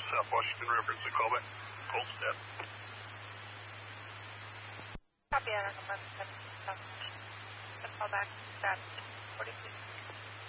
South Washington reference to callback. Cold step. Copy, Adam. Callback. Step 42.